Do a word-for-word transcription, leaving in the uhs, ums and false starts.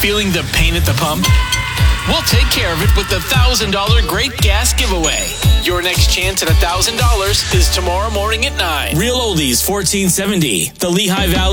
Feeling the pain at the pump? We'll take care of it with the one thousand dollars Great Gas Giveaway. Your next chance at one thousand dollars is tomorrow morning at nine. Real Oldies fourteen seventy, the Lehigh Valley